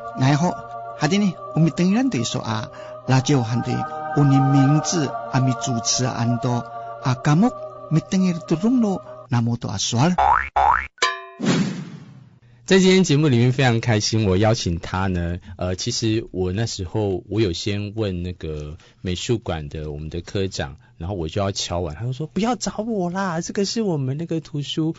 然后还得呢，我们当然得说啊，那就还得我的名字啊，咪主持安多啊，kamu咪等于都弄了那么多说了。 在今天节目里面非常开心，我邀请他呢，其实我那时候我有先问那个美术馆的我们的科长，然后我就要敲完，他就说不要找我啦，这个是我们那个图书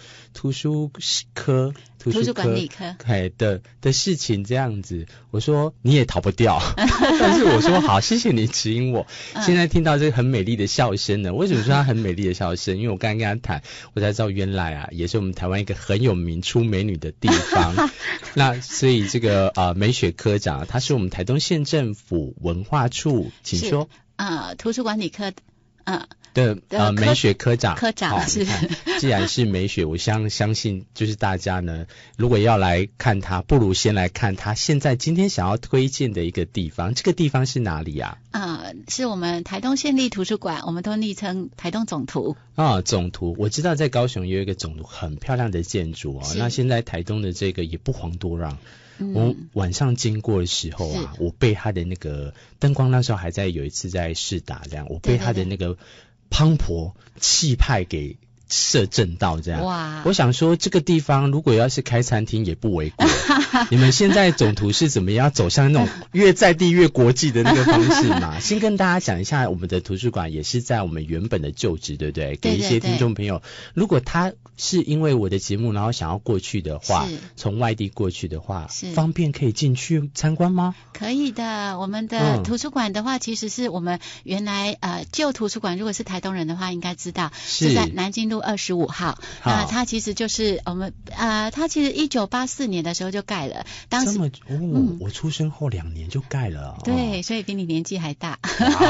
管理科的事情这样子。我说你也逃不掉，但是我说好，谢谢你指引我。现在听到这个很美丽的笑声呢，为什么说它很美丽的笑声？因为我刚刚跟他谈，我才知道原来啊，也是我们台湾一个很有名出美女的地方。那所以这个美雪科长，他是我们台东县政府文化处，请说。 图书管理科的美雪科长是。 既然是美雪，我相信就是大家呢，如果要来看他，不如先来看他现在今天想要推荐的一个地方。这个地方是哪里啊？ 是我们台东县立图书馆，我们都昵称台东总图。 总图，我知道在高雄也有一个总图，很漂亮的建筑哦。那现在台东的这个也不遑多让。我晚上经过的时候啊，我被他的那个灯光，那时候还在有一次在试打这样，我被他的那个磅礴气派给摄震到这样。哇！我想说这个地方如果要是开餐厅也不为过。你们现在总图是怎么样走向那种越在地越国际的那个方式嘛？先跟大家讲一下，我们的图书馆也是在我们原本的旧址，对不对？给一些听众朋友，如果他是因为我的节目然后想要过去的话，从外地过去的话，方便可以进去参观吗？ 可以的。我们的图书馆的话，其实是我们原来旧图书馆，如果是台东人的话应该知道，是在南京路25号。那它其实就是我们它其实1984年的时候就盖了，当时我出生后2年就盖了。 对，所以比你年纪还大。